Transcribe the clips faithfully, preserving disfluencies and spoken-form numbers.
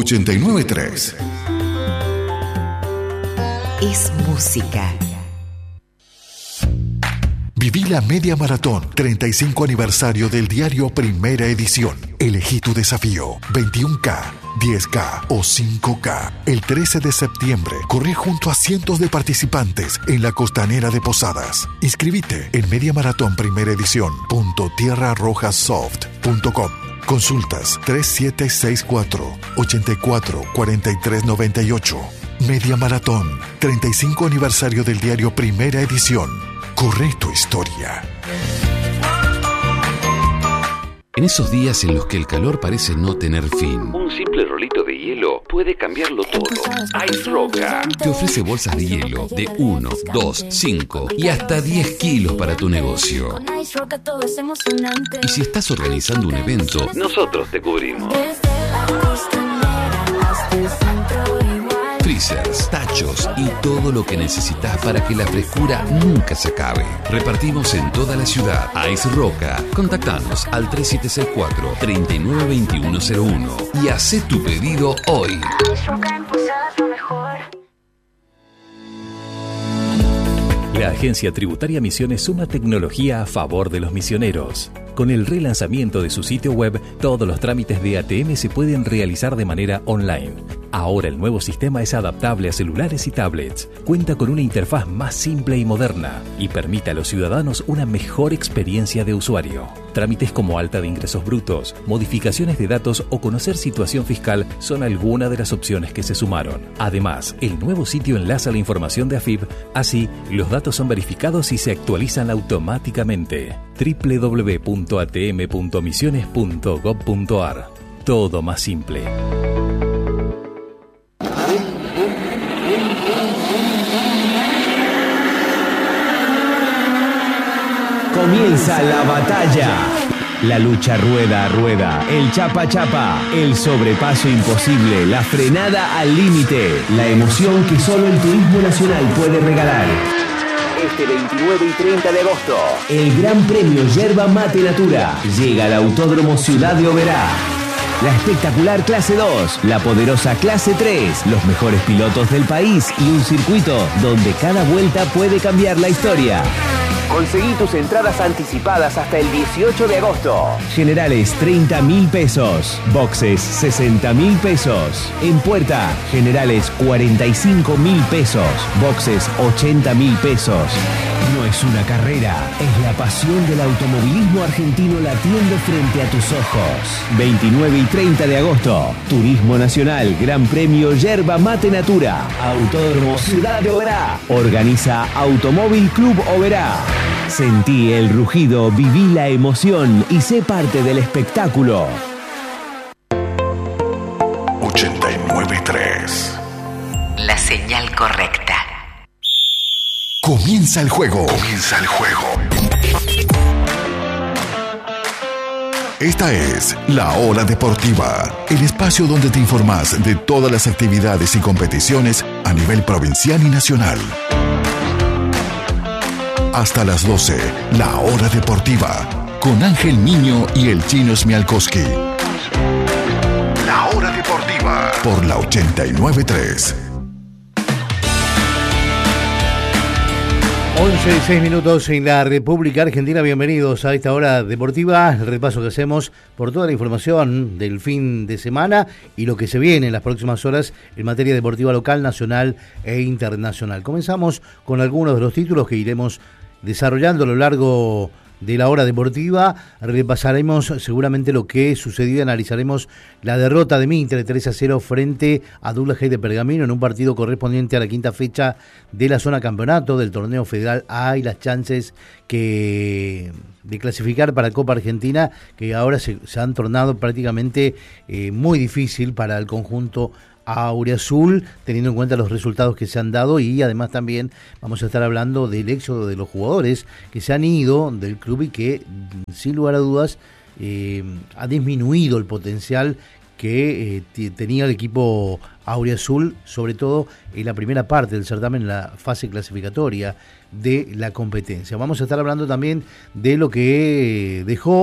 ochenta y nueve tres. Es música. Viví la media maratón, treinta y cinco aniversario del diario Primera Edición. Elegí tu desafío, veintiuno K, diez K o cinco K. El trece de septiembre, corrí junto a cientos de participantes en la costanera de Posadas. Inscribite en media maratón primera edición punto tierra roja soft punto com. Consultas tres siete seis cuatro, ocho cuatro, cuatro tres nueve ocho. Media Maratón, treinta y cinco aniversario del diario Primera Edición. Corre tu historia. En esos días en los que el calor parece no tener fin, un simple rolito de hielo puede cambiarlo todo. Ice Roca te ofrece bolsas de hielo de uno, dos, cinco y hasta diez kilos para tu negocio. Y si estás organizando un evento, nosotros te cubrimos. Freezers, tachos y todo lo que necesitas para que la frescura nunca se acabe. Repartimos en toda la ciudad. Ice Roca. Contactanos al tres siete seis cuatro, tres nueve dos uno cero uno y haz tu pedido hoy. La Agencia Tributaria Misiones suma tecnología a favor de los misioneros. Con el relanzamiento de su sitio web, todos los trámites de A T M se pueden realizar de manera online. Ahora el nuevo sistema es adaptable a celulares y tablets, cuenta con una interfaz más simple y moderna y permite a los ciudadanos una mejor experiencia de usuario. Trámites como alta de ingresos brutos, modificaciones de datos o conocer situación fiscal son algunas de las opciones que se sumaron. Además, el nuevo sitio enlaza la información de A F I B, así los datos son verificados y se actualizan automáticamente. doble u doble u doble u punto a t m punto misiones punto gob punto a r. Todo más simple. Comienza la batalla. La lucha rueda a rueda, el chapa chapa, el sobrepaso imposible, la frenada al límite, la emoción que solo el turismo nacional puede regalar. Este veintinueve y treinta de agosto, el Gran Premio Yerba Mate Natura llega al Autódromo Ciudad de Oberá. La espectacular clase dos, la poderosa clase tres, los mejores pilotos del país y un circuito donde cada vuelta puede cambiar la historia. Conseguí tus entradas anticipadas hasta el dieciocho de agosto. Generales treinta mil pesos. Boxes sesenta mil pesos. En puerta, generales cuarenta y cinco mil pesos. Boxes ochenta mil pesos. No es una carrera, es la pasión del automovilismo argentino latiendo frente a tus ojos. veintinueve y treinta de agosto, Turismo Nacional, Gran Premio Yerba Mate Natura, Autódromo Ciudad de Oberá. Organiza Automóvil Club Oberá. Sentí el rugido, viví la emoción y sé parte del espectáculo. ochenta y nueve tres. La señal correcta. Comienza el juego. Comienza el juego. Esta es La Hora Deportiva, el espacio donde te informás de todas las actividades y competiciones a nivel provincial y nacional. Hasta las doce, La Hora Deportiva, con Ángel Niño y el Chino Smialkowski. La Hora Deportiva, por la ochenta y nueve tres. once y seis minutos en la República Argentina. Bienvenidos a esta hora deportiva, el repaso que hacemos por toda la información del fin de semana y lo que se viene en las próximas horas en materia deportiva local, nacional e internacional. Comenzamos con algunos de los títulos que iremos desarrollando a lo largo de la hora deportiva. Repasaremos seguramente lo que sucedió y analizaremos la derrota de Mitre tres a cero frente a Douglas Haig de Pergamino en un partido correspondiente a la quinta fecha de la zona campeonato del torneo federal A y las chances que de clasificar para Copa Argentina que ahora se, se han tornado prácticamente eh, muy difícil para el conjunto auriazul, teniendo en cuenta los resultados que se han dado, y además también vamos a estar hablando del éxodo de los jugadores que se han ido del club y que sin lugar a dudas eh, ha disminuido el potencial que eh, t- tenía el equipo auriazul, sobre todo en la primera parte del certamen, en la fase clasificatoria de la competencia. Vamos a estar hablando también de lo que dejó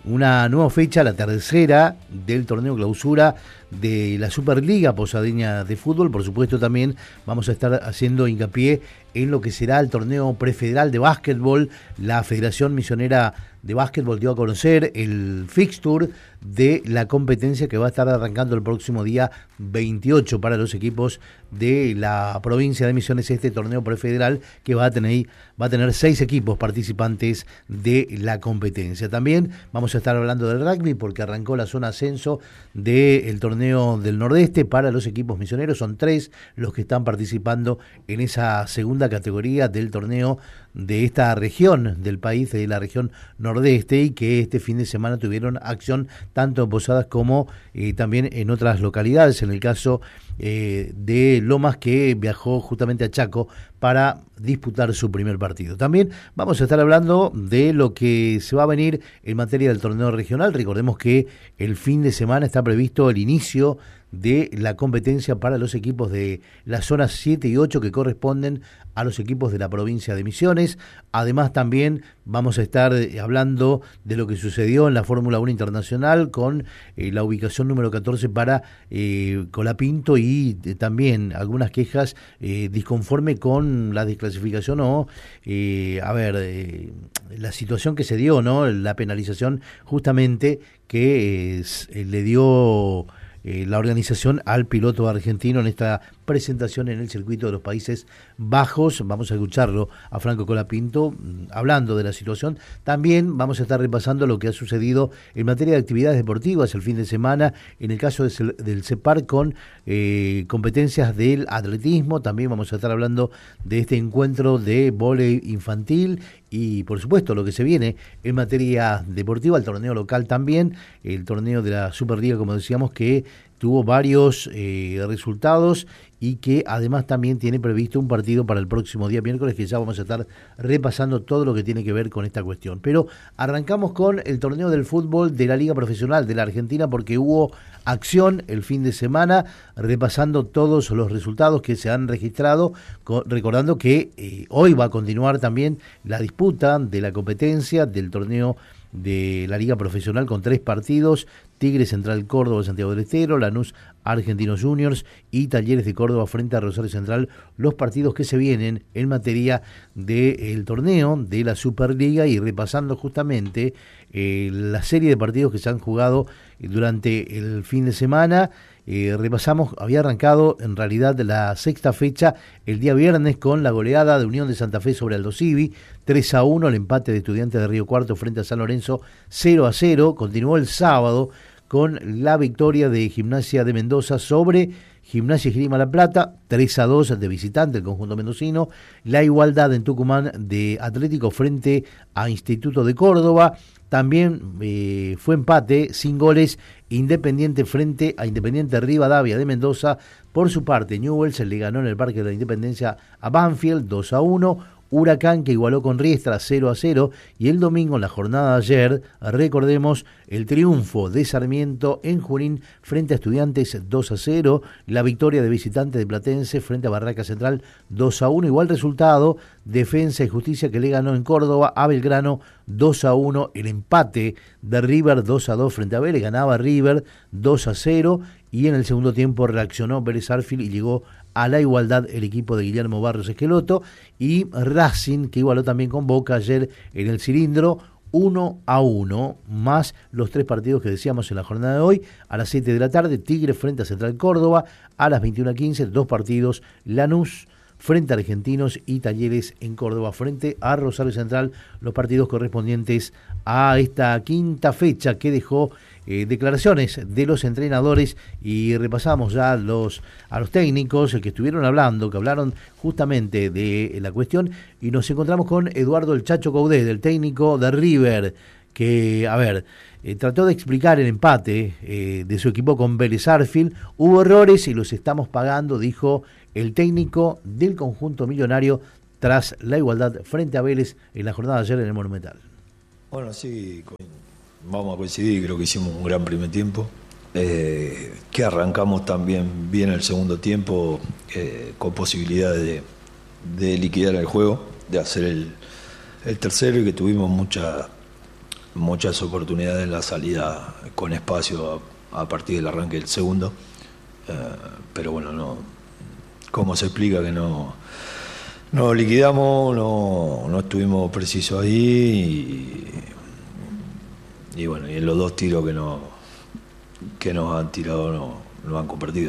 una nueva fecha, la tercera del torneo clausura de la Superliga Posadeña de Fútbol. Por supuesto también vamos a estar haciendo hincapié en lo que será el torneo prefederal de básquetbol. La Federación Misionera de Básquetbol dio a conocer el fixture de la competencia que va a estar arrancando el próximo día veintiocho para los equipos de la provincia de Misiones, este torneo prefederal que va a tener, va a tener seis equipos participantes de la competencia. También vamos a estar hablando del rugby porque arrancó la zona ascenso del torneo del Nordeste para los equipos misioneros. Son tres los que están participando en esa segunda categoría del torneo de esta región del país, de la región nordeste, y que este fin de semana tuvieron acción tanto en Posadas como eh, también en otras localidades. En el caso eh, de Lomas, que viajó justamente a Chaco para disputar su primer partido. También vamos a estar hablando de lo que se va a venir en materia del torneo regional. Recordemos que el fin de semana está previsto el inicio de la competencia para los equipos de las zonas siete y ocho que corresponden a los equipos de la provincia de Misiones. Además también vamos a estar hablando de lo que sucedió en la Fórmula uno Internacional con eh, la ubicación número catorce para eh, Colapinto y eh, también algunas quejas eh, disconforme con la desclasificación o, eh, a ver, eh, la situación que se dio, ¿no? La penalización justamente que eh, le dio Eh, la organización al piloto argentino en esta presentación en el circuito de los Países Bajos. Vamos a escucharlo a Franco Colapinto hablando de la situación. También vamos a estar repasando lo que ha sucedido en materia de actividades deportivas el fin de semana, en el caso de, del CEPAR con eh, competencias del atletismo. También vamos a estar hablando de este encuentro de vóley infantil y por supuesto lo que se viene en materia deportiva, el torneo local también, el torneo de la Superliga, como decíamos, que tuvo varios eh, resultados y que además también tiene previsto un partido para el próximo día miércoles, que ya vamos a estar repasando todo lo que tiene que ver con esta cuestión. Pero arrancamos con el torneo del fútbol de la Liga Profesional de la Argentina, porque hubo acción el fin de semana, repasando todos los resultados que se han registrado, con, recordando que eh, hoy va a continuar también la disputa de la competencia del torneo de la Liga Profesional con tres partidos: Tigre Central Córdoba Santiago del Estero, Lanús Argentinos Juniors y Talleres de Córdoba frente a Rosario Central, los partidos que se vienen en materia del torneo de la Superliga, y repasando justamente eh, la serie de partidos que se han jugado durante el fin de semana. Eh, repasamos, había arrancado en realidad la sexta fecha el día viernes con la goleada de Unión de Santa Fe sobre Aldo Civi, tres a uno, el empate de Estudiantes de Río Cuarto frente a San Lorenzo, cero a cero. Continuó el sábado con la victoria de Gimnasia de Mendoza sobre Gimnasia Esgrima La Plata, tres a dos de visitante el conjunto mendocino. La igualdad en Tucumán de Atlético frente a Instituto de Córdoba. También eh, fue empate sin goles Independiente frente a Independiente Rivadavia de Mendoza. Por su parte, Newell's le ganó en el Parque de la Independencia a Banfield dos a uno. Huracán, que igualó con Riestra cero a cero, y el domingo, en la jornada de ayer, recordemos el triunfo de Sarmiento en Junín frente a Estudiantes dos a cero, la victoria de visitante de Platense frente a Barraca Central dos a uno, igual resultado, Defensa y Justicia, que le ganó en Córdoba a Belgrano dos a uno, el empate de River dos a dos frente a Vélez, ganaba River dos a cero, y en el segundo tiempo reaccionó Vélez Sarsfield y llegó a la igualdad el equipo de Guillermo Barrios Esqueloto, y Racing, que igualó también con Boca ayer en el Cilindro uno a uno, más los tres partidos que decíamos en la jornada de hoy. A las siete de la tarde, Tigre frente a Central Córdoba, a las veintiuna quince, dos partidos, Lanús frente a Argentinos y Talleres en Córdoba frente a Rosario Central, los partidos correspondientes a esta quinta fecha que dejó eh, declaraciones de los entrenadores, y repasamos ya los a los técnicos que estuvieron hablando, que hablaron justamente de la cuestión, y nos encontramos con Eduardo El Chacho Caudé, del técnico de River, que, a ver, eh, trató de explicar el empate eh, de su equipo con Vélez Sarsfield. Hubo errores y los estamos pagando, dijo el técnico del conjunto millonario tras la igualdad frente a Vélez en la jornada de ayer en el Monumental. Bueno, sí, vamos a coincidir, creo que hicimos un gran primer tiempo, eh, que arrancamos también bien el segundo tiempo, eh, con posibilidades de, de liquidar el juego, de hacer el, el tercero, y que tuvimos mucha, muchas oportunidades en la salida con espacio a, a partir del arranque del segundo, eh, pero bueno, no, ¿cómo se explica que no, no liquidamos, no, no estuvimos precisos ahí y, y bueno, y en los dos tiros que, no, que nos han tirado no, no han convertido.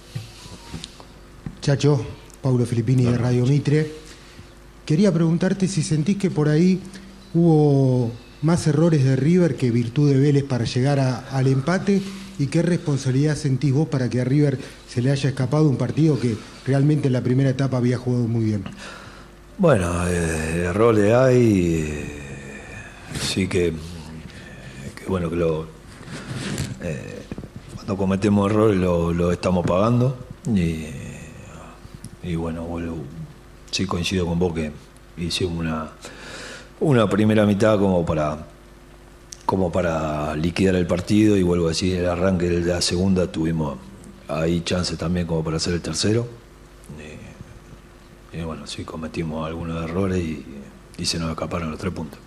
Chacho, Paulo Filippini de Radio Mitre. Quería preguntarte si sentís que por ahí hubo más errores de River que virtud de Vélez para llegar a, al empate, y qué responsabilidad sentís vos para que a River se le haya escapado un partido que realmente en la primera etapa había jugado muy bien. Bueno, eh, errores hay, eh, sí que, que bueno que lo eh, cuando cometemos errores lo, lo estamos pagando y, y bueno, bueno, sí coincido con vos que hicimos una una primera mitad como para como para liquidar el partido, y vuelvo a decir, el arranque de la segunda tuvimos ahí chance también como para hacer el tercero. Y, y bueno, sí cometimos algunos errores y, y se nos escaparon los tres puntos.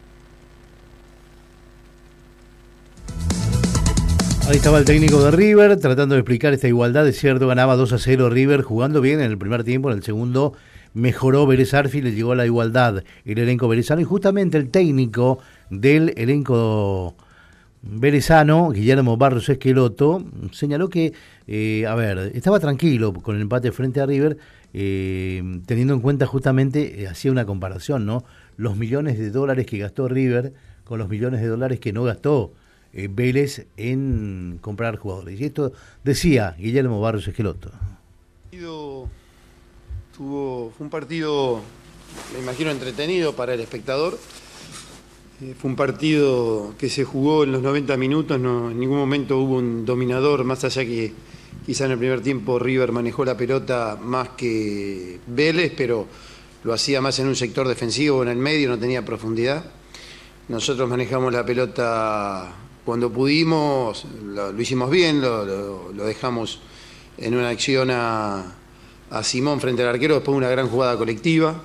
Ahí estaba el técnico de River tratando de explicar esta igualdad. Es cierto, ganaba dos a cero River, jugando bien en el primer tiempo, en el segundo mejoró Vélez Arfield, le llegó a la igualdad el elenco velezano, y justamente el técnico del elenco velezano, Guillermo Barros Esqueloto, señaló que, eh, a ver, estaba tranquilo con el empate frente a River, eh, teniendo en cuenta justamente, eh, hacía una comparación, ¿no? Los millones de dólares que gastó River con los millones de dólares que no gastó eh, Vélez en comprar jugadores. Y esto decía Guillermo Barros Esqueloto. Tuvo, fue un partido, me imagino, entretenido para el espectador. Eh, fue un partido que se jugó en los noventa minutos, no, en ningún momento hubo un dominador, más allá que quizá en el primer tiempo River manejó la pelota más que Vélez, pero lo hacía más en un sector defensivo, en el medio, no tenía profundidad. Nosotros manejamos la pelota cuando pudimos, lo, lo hicimos bien, lo, lo, lo dejamos en una acción a... a Simón frente al arquero, después una gran jugada colectiva.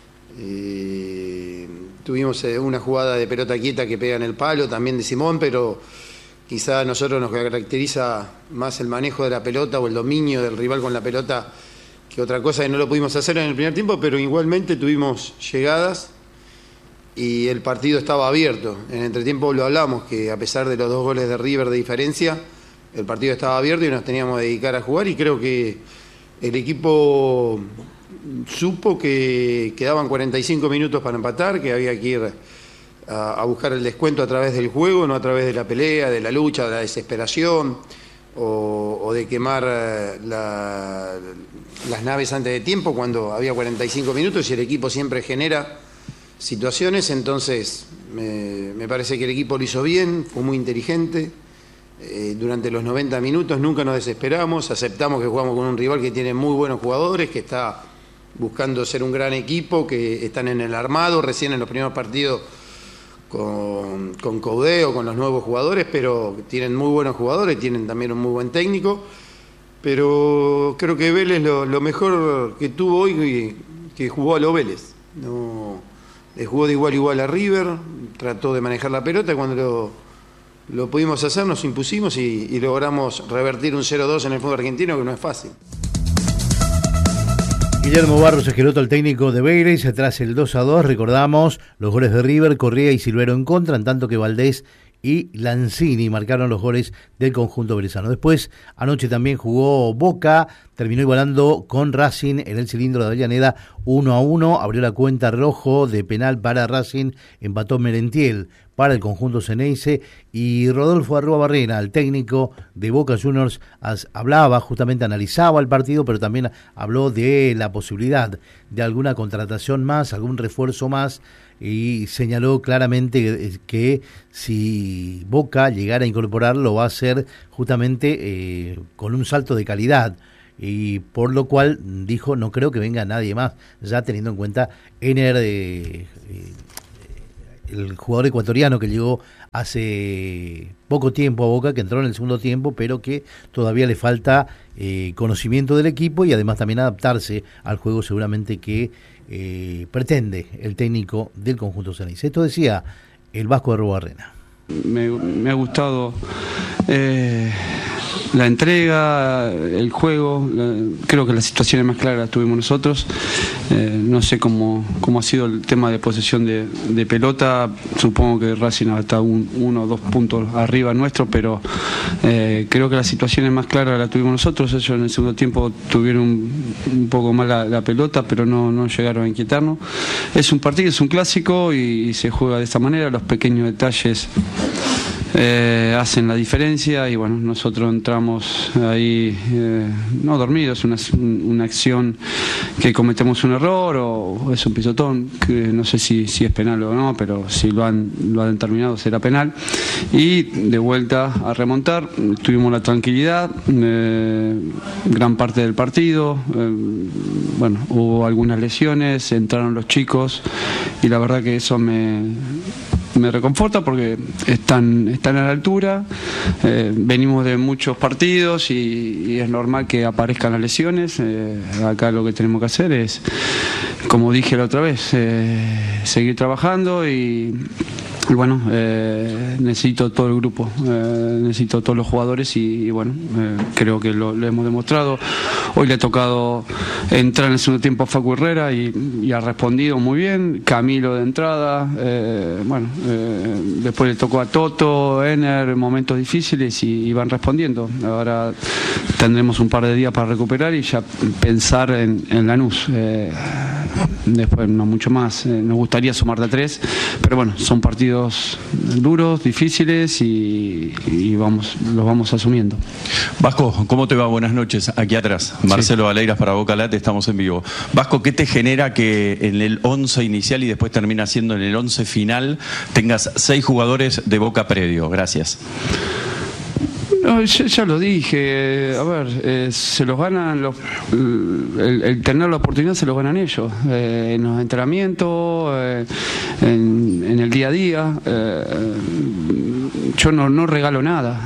Eh, tuvimos eh, una jugada de pelota quieta que pega en el palo, también de Simón, pero quizá a nosotros nos caracteriza más el manejo de la pelota o el dominio del rival con la pelota que otra cosa, que no lo pudimos hacer en el primer tiempo, pero igualmente tuvimos llegadas y el partido estaba abierto. En el entretiempo lo hablamos, que a pesar de los dos goles de River de diferencia, el partido estaba abierto y nos teníamos que dedicar a jugar, y creo que el equipo supo que quedaban cuarenta y cinco minutos para empatar, que había que ir a, a buscar el descuento a través del juego, no a través de la pelea, de la lucha, de la desesperación o, o de quemar la, las naves antes de tiempo cuando había cuarenta y cinco minutos y el equipo siempre genera situaciones. Entonces me, me parece que el equipo lo hizo bien, fue muy inteligente. Eh, durante los noventa minutos nunca nos desesperamos, aceptamos que jugamos con un rival que tiene muy buenos jugadores, que está buscando ser un gran equipo, que están en el armado, recién en los primeros partidos con, con Caudeo, con los nuevos jugadores, pero tienen muy buenos jugadores, tienen también un muy buen técnico, pero creo que Vélez lo, lo mejor que tuvo hoy, que jugó a los Vélez, no, le jugó de igual a igual a River, trató de manejar la pelota, cuando lo Lo pudimos hacer, nos impusimos y, y logramos revertir un cero dos en el fútbol argentino, que no es fácil. Guillermo Barros Esqueloto, el técnico de Vélez, tras el dos a dos, recordamos los goles de River, Correa y Silvero en contra, en tanto que Valdés y Lanzini marcaron los goles del conjunto velezano. Después, anoche también jugó Boca, terminó igualando con Racing en el cilindro de Avellaneda uno a uno, abrió la cuenta Rojo de penal para Racing, empató Merentiel para el conjunto Ceneice, y Rodolfo Arruabarrena, el técnico de Boca Juniors, as, hablaba, justamente analizaba el partido, pero también habló de la posibilidad de alguna contratación más, algún refuerzo más, y señaló claramente que si Boca llegara a incorporarlo, lo va a hacer justamente eh, con un salto de calidad, y por lo cual dijo, no creo que venga nadie más, ya teniendo en cuenta Ener, eh, eh, el jugador ecuatoriano que llegó hace poco tiempo a Boca, que entró en el segundo tiempo, pero que todavía le falta eh, conocimiento del equipo y además también adaptarse al juego seguramente que eh, pretende el técnico del conjunto Ceneice. Esto decía el Vasco Arruabarrena. Me, me ha gustado eh, la entrega, el juego. La, creo que las situaciones más claras las tuvimos nosotros. Eh, no sé cómo, cómo ha sido el tema de posesión de, de pelota. Supongo que Racing está un, uno o dos puntos arriba nuestro, pero eh, creo que las situaciones más claras las tuvimos nosotros. Ellos en el segundo tiempo tuvieron un, un poco más la, la pelota, pero no, no llegaron a inquietarnos. Es un partido, es un clásico y, y se juega de esta manera. Los pequeños detalles Eh, hacen la diferencia y bueno, nosotros entramos ahí eh, no dormidos, una, una acción que cometemos un error o es un pisotón, que no sé si, si es penal o no, pero si lo han, lo han determinado será penal, y de vuelta a remontar. Tuvimos la tranquilidad eh, gran parte del partido, eh, bueno, hubo algunas lesiones, entraron los chicos y la verdad que eso me me reconforta porque están, están a la altura. Eh, venimos de muchos partidos y, y es normal que aparezcan las lesiones. Eh, acá lo que tenemos que hacer es, como dije la otra vez, eh, seguir trabajando y, y bueno, eh, necesito todo el grupo, eh, necesito todos los jugadores y, y bueno, eh, creo que lo, lo hemos demostrado. Hoy le ha tocado entrar en el segundo tiempo a Facu Herrera y, y ha respondido muy bien. Camilo de entrada, eh, bueno, eh, después le tocó a Toto, Ener, momentos difíciles y, y van respondiendo. Ahora tendremos un par de días para recuperar y ya pensar en, en Lanús. Eh, después no mucho más. Eh, nos gustaría sumar de tres, pero bueno, son partidos duros, difíciles y, y vamos, los vamos asumiendo. Vasco, ¿cómo te va? Buenas noches. Aquí atrás, Marcelo sí. Aleiras para Boca Late, estamos en vivo. Vasco, ¿qué te genera que en el once inicial y después termina siendo en el once final tengas seis jugadores de Boca predio? Gracias. No, ya, ya lo dije, a ver, eh, se los ganan, los, el, el tener la oportunidad se los ganan ellos, eh, en los entrenamientos, eh, en, en el día a día, eh, yo no, no regalo nada.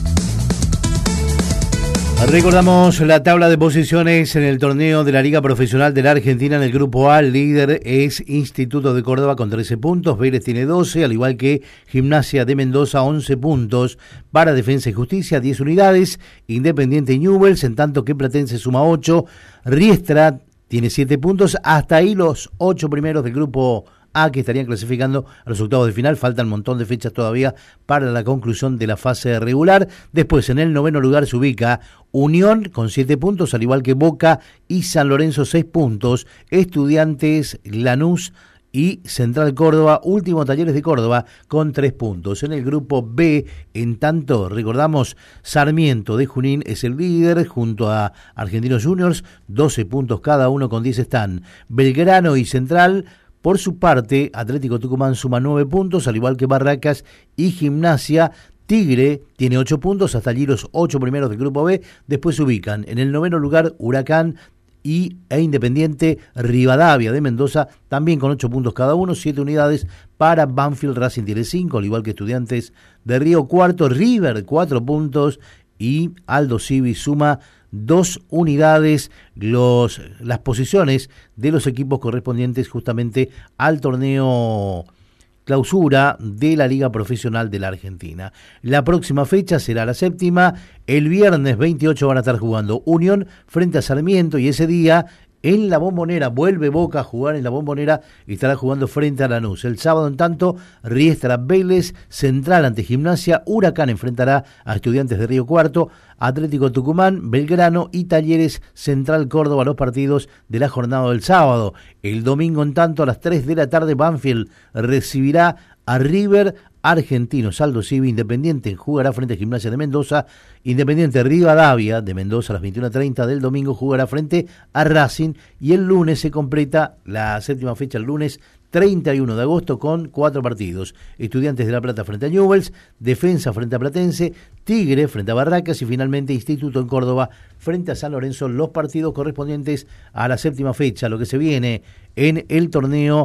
Recordamos la tabla de posiciones en el torneo de la Liga Profesional de la Argentina. En el grupo A, el líder es Instituto de Córdoba con trece puntos, Vélez tiene doce, al igual que Gimnasia de Mendoza, once puntos, para Defensa y Justicia, diez unidades, Independiente y Newell's, en tanto que Platense suma ocho, Riestra tiene siete puntos, hasta ahí los ocho primeros del grupo A que estarían clasificando a los octavos de final. Faltan un montón de fechas todavía para la conclusión de la fase regular. Después, en el noveno lugar se ubica Unión con siete puntos, al igual que Boca y San Lorenzo seis puntos, Estudiantes, Lanús y Central Córdoba, último Talleres de Córdoba con tres puntos. En el grupo B, en tanto, recordamos, Sarmiento de Junín es el líder junto a Argentinos Juniors, doce puntos cada uno, con diez están Belgrano y Central. Por su parte, Atlético Tucumán suma nueve puntos, al igual que Barracas y Gimnasia. Tigre tiene ocho puntos, hasta allí los ocho primeros del grupo B. Después se ubican en el noveno lugar Huracán y, e Independiente Rivadavia de Mendoza, también con ocho puntos cada uno, siete unidades para Banfield. Racing tiene cinco, al igual que Estudiantes de Río Cuarto, River cuatro puntos y Aldo Civi suma dos unidades. Los, las posiciones de los equipos correspondientes justamente al torneo clausura de la Liga Profesional de la Argentina. La próxima fecha será la séptima. El viernes veintiocho van a estar jugando Unión frente a Sarmiento y ese día en la Bombonera vuelve Boca a jugar en la Bombonera y estará jugando frente a Lanús. El sábado, en tanto, Riestra Vélez, Central ante Gimnasia, Huracán enfrentará a Estudiantes de Río Cuarto, Atlético Tucumán, Belgrano y Talleres Central Córdoba, los partidos de la jornada del sábado. El domingo, en tanto, a las tres de la tarde, Banfield recibirá a River, Argentinos, Aldo Civi, Independiente jugará frente a Gimnasia de Mendoza, Independiente Rivadavia de Mendoza a las veintiuna treinta del domingo jugará frente a Racing y el lunes se completa la séptima fecha, el lunes treinta y uno de agosto con cuatro partidos. Estudiantes de La Plata frente a Newell's, Defensa frente a Platense, Tigre frente a Barracas y finalmente Instituto en Córdoba frente a San Lorenzo, los partidos correspondientes a la séptima fecha, lo que se viene en el torneo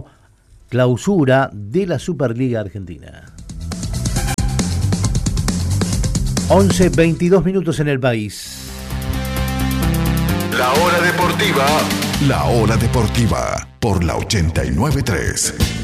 clausura de la Superliga Argentina. once, veintidós minutos en el país. La hora deportiva. La hora deportiva por la ochenta y nueve punto tres.